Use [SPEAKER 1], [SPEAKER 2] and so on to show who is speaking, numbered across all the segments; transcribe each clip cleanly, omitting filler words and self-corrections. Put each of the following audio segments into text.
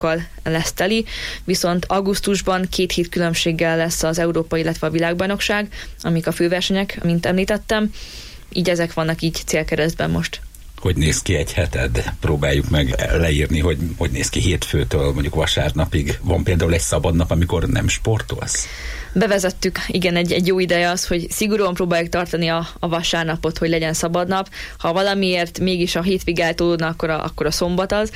[SPEAKER 1] lesz teli, viszont augusztusban 2 hét különbséggel lesz az Európai, illetve a világbajnokság, amik a főversenyek, mint említettem, így ezek vannak így célkeresztben most.
[SPEAKER 2] Hogy néz ki egy heted? Próbáljuk meg leírni, hogy néz ki hétfőtől mondjuk vasárnapig. Van például egy szabad nap, amikor nem sportolsz?
[SPEAKER 1] Bevezettük, igen, egy jó ideje az, hogy szigorúan próbáljuk tartani a vasárnapot, hogy legyen szabadnap. Ha valamiért mégis a hétvég eltolódna, akkor a szombat az,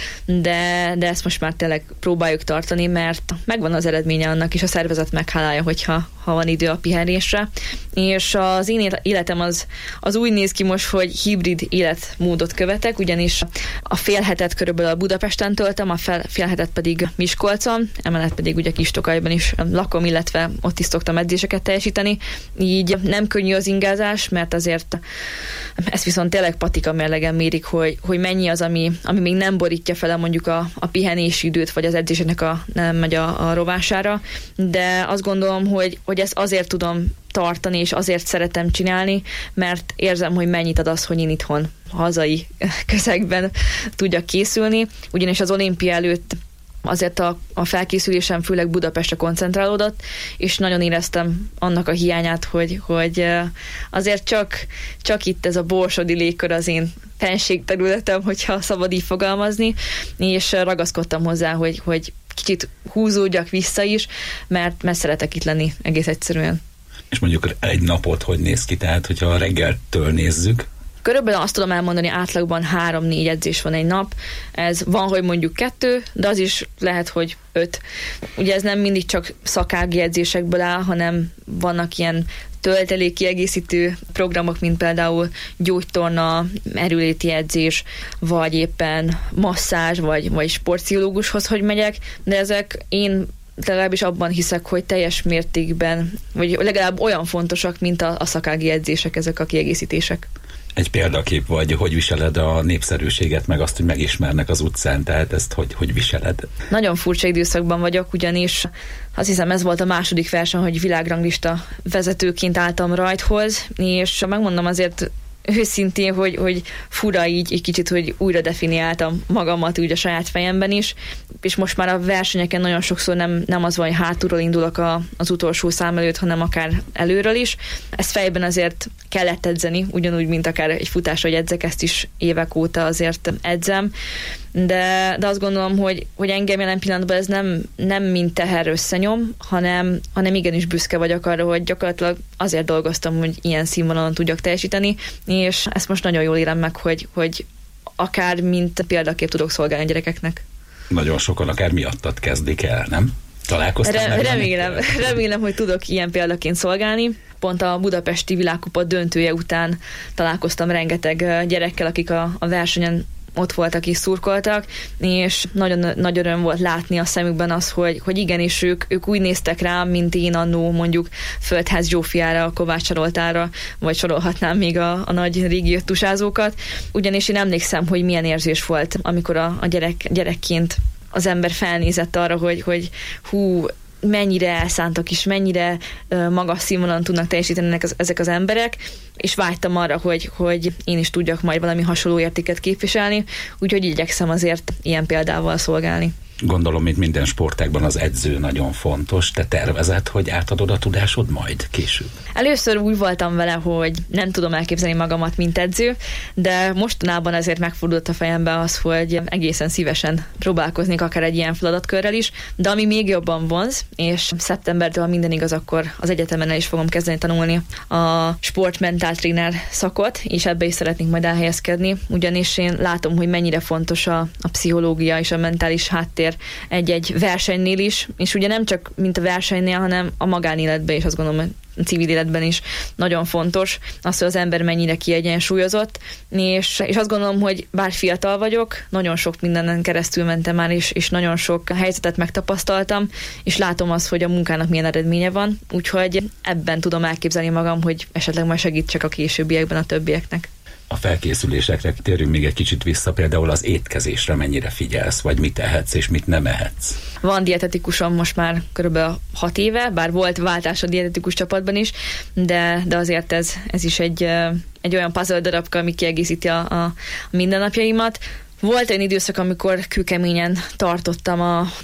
[SPEAKER 1] de ezt most már tényleg próbáljuk tartani, mert megvan az eredménye annak, és a szervezet meghálálja, hogyha van idő a pihenésre. És az én életem az úgy néz ki most, hogy hibrid életmódot követek, ugyanis a fél hetet körülbelül a Budapesten töltöm, a fél hetet pedig Miskolcon, emellett pedig ugye Kis-Tokajban is lakom, illetve ott is szoktam edzéseket teljesíteni, így nem könnyű az ingázás, mert azért ezt viszont tényleg patika mérlegen mérik, hogy mennyi az, ami még nem borítja fel mondjuk a pihenési időt, vagy az edzéseknek nem megy a rovására, de azt gondolom, hogy ezt azért tudom tartani, és azért szeretem csinálni, mert érzem, hogy mennyit ad az, hogy én itthon hazai közegben tudjak készülni, ugyanis az olimpia előtt azért a felkészülésem főleg Budapestre koncentrálódott, és nagyon éreztem annak a hiányát, hogy azért csak itt ez a borsodi légkör az én fenségterületem, hogyha szabad így fogalmazni, és ragaszkodtam hozzá, hogy kicsit húzódjak vissza is, mert szeretek itt lenni egész egyszerűen.
[SPEAKER 2] És mondjuk egy napot hogy néz ki, tehát hogyha reggeltől nézzük?
[SPEAKER 1] Körülbelül azt tudom elmondani, átlagban 3-4 edzés van egy nap. Ez van, hogy mondjuk 2, de az is lehet, hogy 5. Ugye ez nem mindig csak szakági edzésekből áll, hanem vannak ilyen töltelék kiegészítő programok, mint például gyógytorna, erőléti edzés, vagy éppen masszázs, vagy sportpszichológushoz, hogy megyek, de ezek én legalábbis abban hiszek, hogy teljes mértékben, vagy legalább olyan fontosak, mint a szakági edzések, ezek a kiegészítések.
[SPEAKER 2] Egy példakép vagy, hogy viseled a népszerűséget, meg azt, hogy megismernek az utcán, tehát ezt hogy viseled? Nagyon
[SPEAKER 1] furcsa időszakban vagyok, ugyanis azt hiszem ez volt a második verseny, hogy világranglista vezetőként álltam rajthoz, és megmondom azért őszintén, hogy fura így egy kicsit, hogy újra definiáltam magamat úgy a saját fejemben is, és most már a versenyeken nagyon sokszor nem az van, hogy hátulról indulok az utolsó szám előtt, hanem akár előről is. Ezt fejben azért kellett edzeni, ugyanúgy, mint akár egy futás, hogy edzek, ezt is évek óta azért edzem, de azt gondolom, hogy engem jelen pillanatban ez nem mint teher összenyom, hanem igenis büszke vagyok arra, hogy gyakorlatilag azért dolgoztam, hogy ilyen színvonalon tudjak teljesíteni, és ezt most nagyon jól érem meg, hogy akár mint példaképp tudok szolgálni a gyerekeknek.
[SPEAKER 2] Nagyon sokan akár miattad kezdik el, nem? Találkoztál
[SPEAKER 1] Remélem, hogy tudok ilyen példaként szolgálni. Pont a budapesti világkupa döntője után találkoztam rengeteg gyerekkel, akik a versenyen ott voltak és szurkoltak, és nagyon nagy öröm volt látni a szemükben az, hogy igenis ők úgy néztek rám, mint én annó mondjuk Földház Zsófiára, Kovács Saroltára, vagy sorolhatnám még a nagy régi öttusázókat, ugyanis én emlékszem, hogy milyen érzés volt, amikor a gyerekként az ember felnézett arra, hogy hú, mennyire elszántak és mennyire magas színvonalon tudnak teljesíteni ezek az emberek, és vágytam arra, hogy én is tudjak majd valami hasonló értéket képviselni, úgyhogy igyekszem azért ilyen példával szolgálni.
[SPEAKER 2] Gondolom, mint minden sportágban az edző nagyon fontos. Te tervezed, hogy átadod a tudásod majd később?
[SPEAKER 1] Először úgy voltam vele, hogy nem tudom elképzelni magamat, mint edző, de mostanában azért megfordult a fejembe az, hogy egészen szívesen próbálkoznék akár egy ilyen feladatkörrel is, de ami még jobban vonz, és szeptembertől, ha minden igaz, akkor az egyetemen el is fogom kezdeni tanulni a sportmentál tréner szakot, és ebbe is szeretnék majd elhelyezkedni, ugyanis én látom, hogy mennyire fontos a pszichológia és a mentális háttér egy versenynél is, és ugye nem csak mint a versenynél, hanem a magánéletben is, azt gondolom, a civil életben is nagyon fontos az, hogy az ember mennyire kiegyensúlyozott, és azt gondolom, hogy bár fiatal vagyok, nagyon sok mindenen keresztül mentem már, és nagyon sok helyzetet megtapasztaltam, és látom azt, hogy a munkának milyen eredménye van, úgyhogy ebben tudom elképzelni magam, hogy esetleg majd segítsek a későbbiekben a többieknek.
[SPEAKER 2] A felkészülésekre térjünk még egy kicsit vissza, például az étkezésre mennyire figyelsz, vagy mit ehetsz és mit nem ehetsz?
[SPEAKER 1] Van dietetikusom most már körülbelül 6 éve, bár volt váltás a dietetikus csapatban is, de azért ez is egy olyan puzzle darabka, ami kiegészíti a mindennapjaimat. Volt olyan időszak, amikor kőkeményen tartottam a